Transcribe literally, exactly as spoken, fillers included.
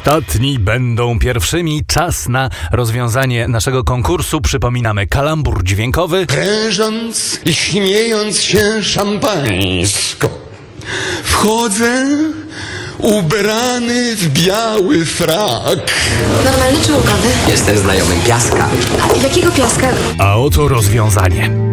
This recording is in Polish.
Ostatni będą pierwszymi. Czas na rozwiązanie naszego konkursu. Przypominamy, kalambur dźwiękowy. Prężąc i śmiejąc się szampańsko, wchodzę ubrany w biały frak. Normalny czy łukowy? Jestem znajomym Piaska. A jakiego Piaska? A oto rozwiązanie.